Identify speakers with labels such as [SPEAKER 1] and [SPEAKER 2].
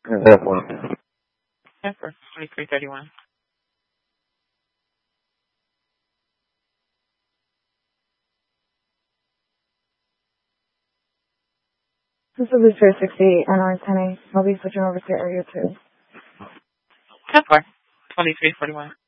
[SPEAKER 1] That one.
[SPEAKER 2] 2331.
[SPEAKER 3] This will be 360 and Orange County. I'll be switching over to area 2.
[SPEAKER 2] 10-4. 2341.